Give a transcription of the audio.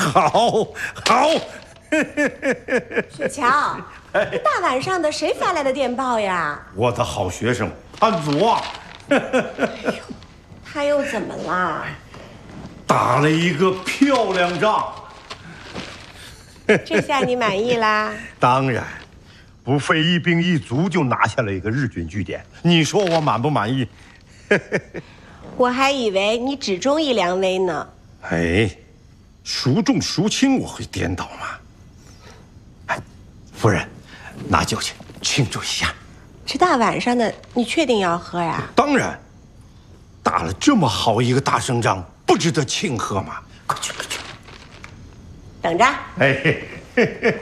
好，好。 雪乔，大晚上的谁发来的电报呀？ 我的好学生潘祖啊。 他又怎么啦？ 打了一个漂亮仗。 这下你满意啦？ 当然，不费一兵一卒就拿下了一个日军据点。你说我满不满意？ 我还以为你只中意梁威呢。 哎，孰重孰轻我会颠倒吗？哎，夫人，拿酒去庆祝一下。 这大晚上的，你确定要喝呀？ 当然，打了这么好一个大胜仗，不值得庆贺吗？快去，快去。 等着。 哎嘿嘿嘿。